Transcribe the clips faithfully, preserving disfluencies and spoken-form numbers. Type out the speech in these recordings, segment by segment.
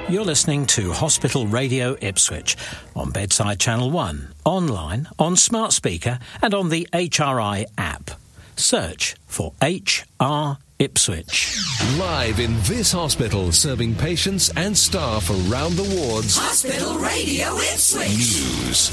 You're listening to Hospital Radio Ipswich on Bedside Channel one, online, on smart speaker and on the H R I app. Search for H R Ipswich. Live in this hospital, serving patients and staff around the wards. Hospital Radio Ipswich. News.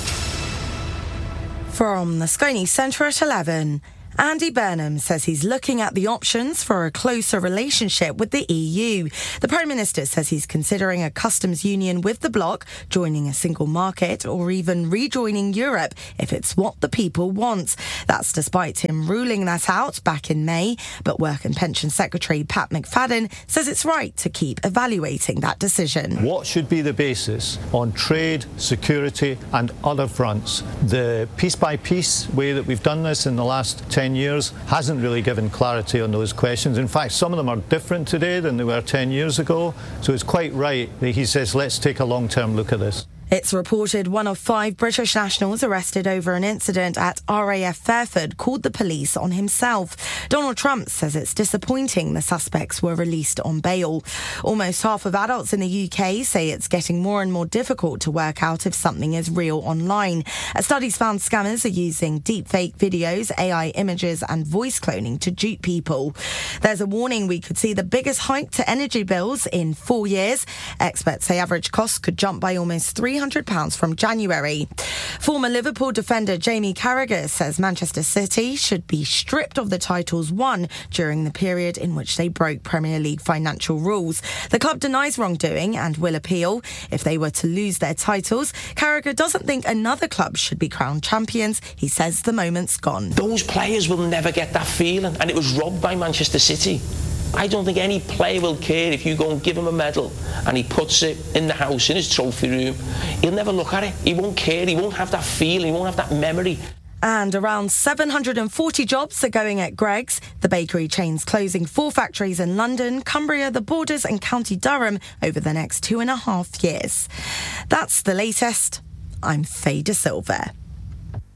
From the Sky News Centre at eleven. Andy Burnham says he's looking at the options for a closer relationship with the E U. The Prime Minister says he's considering a customs union with the bloc, joining a single market, or even rejoining Europe if it's what the people want. That's despite him ruling that out back in May. But Work and Pension Secretary Pat McFadden says it's right to keep evaluating that decision. What should be the basis on trade, security and other fronts? The piece-by-piece way that we've done this in the last ten years hasn't really given clarity on those questions. In fact, some of them are different today than they were ten years ago. So it's quite right that he says, let's take a long-term look at this. It's reported one of five British nationals arrested over an incident at R A F Fairford called the police on himself. Donald Trump says it's disappointing the suspects were released on bail. Almost half of adults in the U K say it's getting more and more difficult to work out if something is real online. A study's found scammers are using deepfake videos, A I images and voice cloning to dupe people. There's a warning we could see the biggest hike to energy bills in four years. Experts say average costs could jump by almost three hundred pounds from January. Former Liverpool defender Jamie Carragher says Manchester City should be stripped of the titles won during the period in which they broke Premier League financial rules. The club denies wrongdoing and will appeal. If they were to lose their titles, Carragher doesn't think another club should be crowned champions. He says the moment's gone. Those players will never get that feeling, and it was robbed by Manchester City. I don't think any player will care if you go and give him a medal and he puts it in the house, in his trophy room. He'll never look at it. He won't care. He won't have that feeling. He won't have that memory. And around seven hundred forty jobs are going at Greggs. The bakery chain's closing four factories in London, Cumbria, the Borders and County Durham over the next two and a half years. That's the latest. I'm Faye De Silva.